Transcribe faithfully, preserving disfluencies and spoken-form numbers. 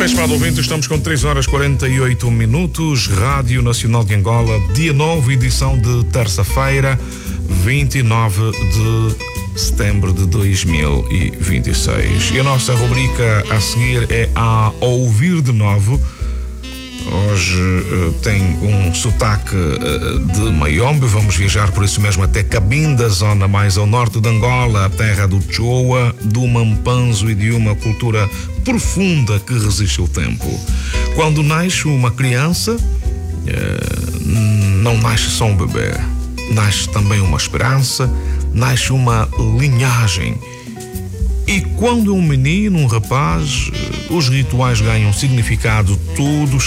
bem, estimado ouvinte, estamos com três horas e quarenta e oito minutos. Rádio Nacional de Angola, dia nove, edição de terça-feira, vinte e nove de setembro de dois mil e vinte e seis. E a nossa rubrica a seguir é a Ouvir de Novo. Hoje uh, tem um sotaque uh, de Maiombe. Vamos viajar por isso mesmo até Cabinda, zona mais ao norte de Angola, a terra do Choa, do Mampanzo e de uma cultura profunda que resiste ao tempo. Quando nasce uma criança, uh, não nasce só um bebê, nasce também uma esperança, nasce uma linhagem. E quando é um menino, um rapaz, os rituais ganham significado todos